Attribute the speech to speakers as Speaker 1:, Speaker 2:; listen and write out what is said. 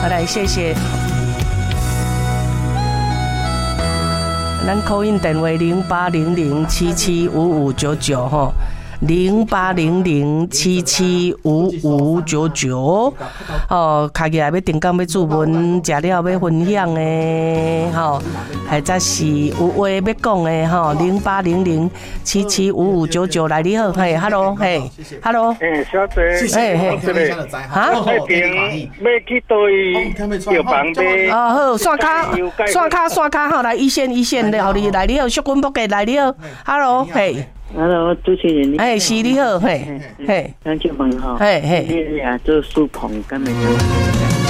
Speaker 1: 好来，谢谢。咱 call in 电话0800775599吼。0800775599，哦，卡起来要定岗要注文，食了要分享的，吼，或者是有话要讲的，吼，0800775599来，你好，嘿 ，hello， 嘿 ，hello，
Speaker 2: 小姐，
Speaker 1: 嘿，
Speaker 2: 哈，那边要去倒去药房买。
Speaker 1: 哦，好，线卡，好，来一线的，好你来，你好，淑君伯格来，你好 ，hello， 嘿。
Speaker 3: Hello， 主持人，
Speaker 1: 哎，是你好，嘿，嘿，
Speaker 3: 咱就问吼，
Speaker 1: 嘿，
Speaker 3: 你也做书棚，敢会做？